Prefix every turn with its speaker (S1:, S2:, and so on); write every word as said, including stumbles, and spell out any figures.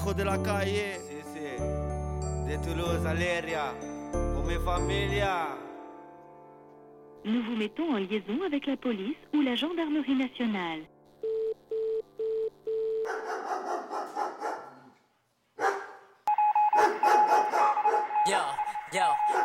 S1: viejo de la calle.
S2: Sí, sí. De Toulouse, Aléria. Pour mes familias.
S3: Nous vous mettons en liaison avec la police ou la gendarmerie nationale.
S4: Yo, yo,